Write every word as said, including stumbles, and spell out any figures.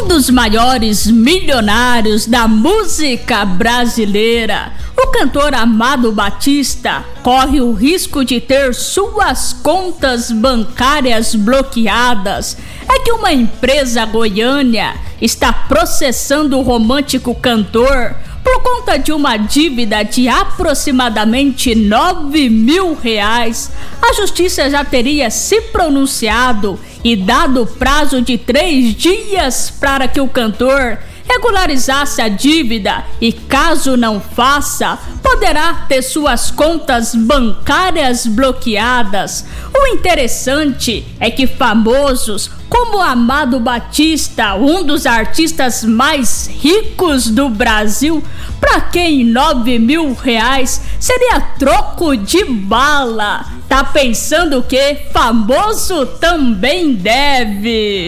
dos maiores milionários da música brasileira, o cantor Amado Batista corre o risco de ter suas contas bancárias bloqueadas. É que uma empresa goiânia está processando o romântico cantor por conta de uma dívida de aproximadamente nove mil reais. A justiça já teria se pronunciado e dado prazo de três dias para que o cantor regularizasse a dívida e, caso não faça, poderá ter suas contas bancárias bloqueadas. O interessante é que famosos como Amado Batista, um dos artistas mais ricos do Brasil, para quem nove mil reais seria troco de bala, tá pensando que famoso também deve.